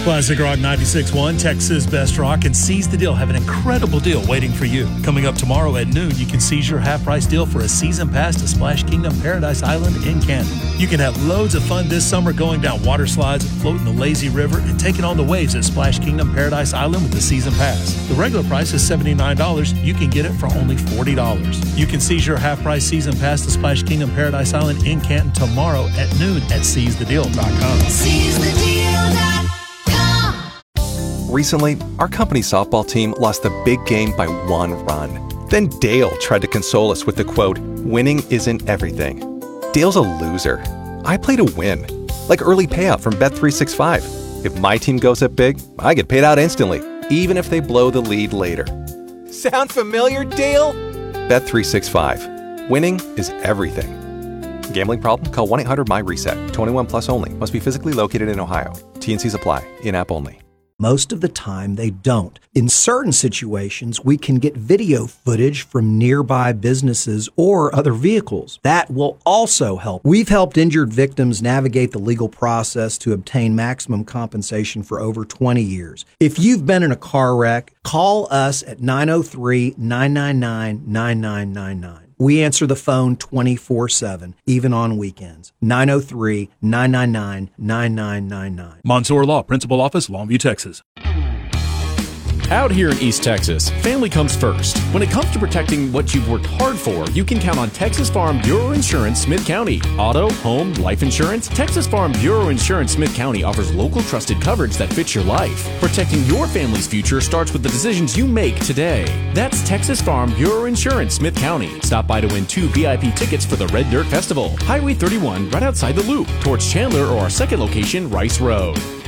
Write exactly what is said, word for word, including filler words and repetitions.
Classic Rock ninety-six point one, Texas Best Rock, and Seize the Deal have an incredible deal waiting for you. Coming up tomorrow at noon, you can seize your half-price deal for a season pass to Splash Kingdom Paradise Island in Canton. You can have loads of fun this summer going down water slides, floating the lazy river, and taking on the waves at Splash Kingdom Paradise Island with the season pass. The regular price is seventy-nine dollars. You can get it for only forty dollars. You can seize your half-price season pass to Splash Kingdom Paradise Island in Canton tomorrow at noon at seize the deal dot com. seize the deal dot com. Recently, our company softball team lost the big game by one run. Then Dale tried to console us with the quote, "Winning isn't everything." Dale's a loser. I play to win. Like early payout from Bet three sixty-five. If my team goes up big, I get paid out instantly, even if they blow the lead later. Sound familiar, Dale? Bet three sixty-five. Winning is everything. Gambling problem? Call one eight hundred M Y reset. twenty-one plus only. Must be physically located in Ohio. T and Cs apply. In-app only. Most of the time, they don't. In certain situations, we can get video footage from nearby businesses or other vehicles. That will also help. We've helped injured victims navigate the legal process to obtain maximum compensation for over twenty years. If you've been in a car wreck, call us at nine oh three, nine nine nine, nine nine nine nine. We answer the phone twenty-four seven, even on weekends. nine oh three, nine nine nine, nine nine nine nine. Mansour Law, Principal Office, Longview, Texas. Out here in East Texas, family comes first. When it comes to protecting what you've worked hard for, you can count on Texas Farm Bureau Insurance Smith County. Auto, home, life insurance. Texas Farm Bureau Insurance Smith County offers local trusted coverage that fits your life. Protecting your family's future starts with the decisions you make today. That's Texas Farm Bureau Insurance Smith County. Stop by to win two V I P tickets for the Red Dirt Festival. Highway thirty-one, right outside the Loop, towards Chandler, or our second location, Rice Road.